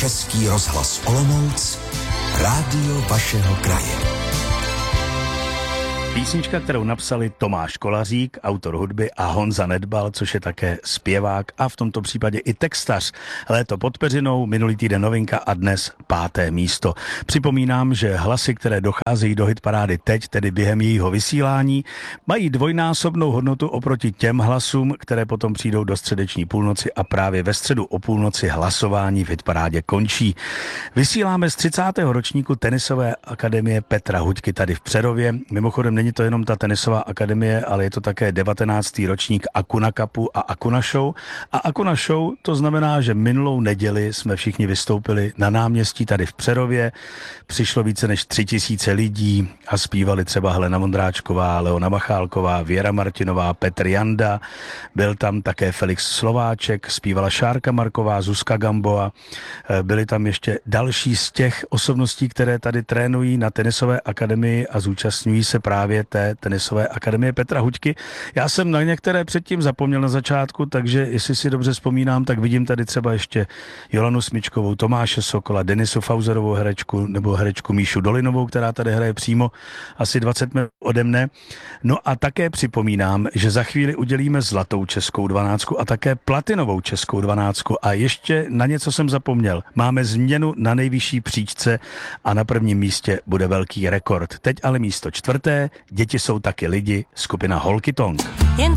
Český rozhlas Olomouc, rádio vašeho kraje. Písnička, kterou napsali Tomáš Kolařík, autor hudby, a Honza Nedbal, což je také zpěvák a v tomto případě i textař. Léto pod peřinou, minulý týden novinka a dnes 5. místo. Připomínám, že hlasy, které docházejí do hitparády teď, tedy během jejího vysílání, mají dvojnásobnou hodnotu oproti těm hlasům, které potom přijdou do středeční půlnoci a právě ve středu o půlnoci hlasování v hitparádě končí. Vysíláme z 30. ročníku Tenisové akademie Petra Huďky tady v Přerově. Mimochodem, není to jenom ta tenisová akademie, ale je to také 19. ročník Akuna Cupu a Akuna Show. A Akuna Show to znamená, že minulou neděli jsme všichni vystoupili na náměstí tady v Přerově. Přišlo více než 3000 lidí a zpívali třeba Helena Vondráčková, Leona Machálková, Věra Martinová, Petr Janda. Byl tam také Felix Slováček, zpívala Šárka Marková, Zuzka Gamboa. Byli tam ještě další z těch osobností, které tady trénují na tenisové akademii a zúčastňují se právě té tenisové akademie Petra Huďky. Já jsem na některé předtím zapomněl na začátku, takže jestli si dobře vzpomínám, tak vidím tady třeba ještě Jolanu Smyčkovou, Tomáše Sokola, Denisu Fauzerovou herečku nebo herečku Míšu Dolinovou, která tady hraje přímo asi 20 minut ode mne. No a také připomínám, že za chvíli udělíme zlatou českou 12 a také platinovou českou 12 a ještě na něco jsem zapomněl. Máme změnu na nejvyšší příčce a na prvním místě bude velký rekord. Teď ale místo 4. Děti jsou taky lidi, skupina Holky Tonk.